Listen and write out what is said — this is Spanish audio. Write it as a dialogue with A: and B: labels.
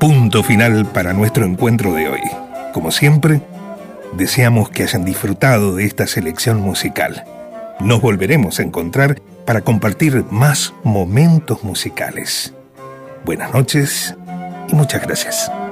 A: punto final para nuestro encuentro de hoy. Como siempre, deseamos que hayan disfrutado de esta selección musical. Nos volveremos a encontrar para compartir más momentos musicales. Buenas noches y muchas gracias.